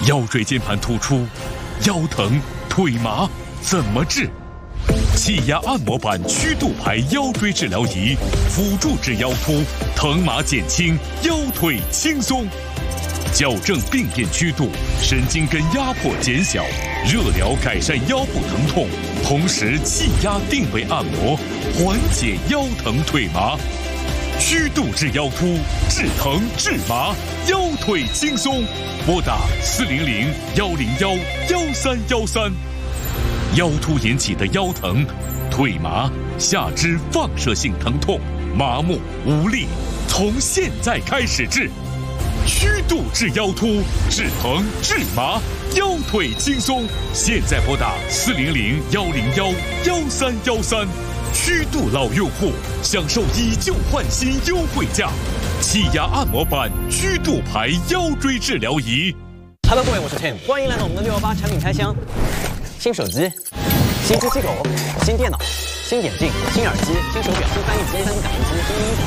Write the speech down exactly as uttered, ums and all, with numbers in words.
腰椎间盘突出、腰疼、腿麻怎么治？气压按摩板曲度排腰椎治疗仪，辅助治腰突，疼麻减轻，腰腿轻松。矫正病变曲度，神经根压迫减小，热疗改善腰部疼痛，同时气压定位按摩，缓解腰疼腿麻。曲度治腰突，治疼治麻，腰腿轻松。拨打四零零幺零幺幺三幺三。腰突引起的腰疼、腿麻、下肢放射性疼痛、麻木无力，从现在开始治。曲度治腰突，治疼治麻，腰腿轻松。现在拨打四零零幺零幺幺三幺三。曲度老用户享受以旧换新优惠价，气压按摩板曲度排腰椎治疗仪。 Hello， 各位，我是 Tim， 欢迎来到我们的六一八产品开箱。新手机、新机器狗、新电脑、新眼镜、新耳机、新手表、新翻译机、新感应机、新音响、